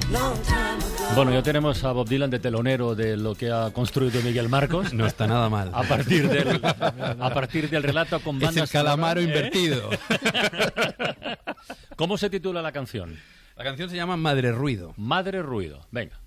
Bueno, ya tenemos a Bob Dylan de telonero de lo que ha construido Miguel Marcos. No está nada mal. A partir del relato con bandas... Es el calamaro invertido. ¿Cómo se titula la canción? La canción se llama Madre Ruido. Madre Ruido. Venga.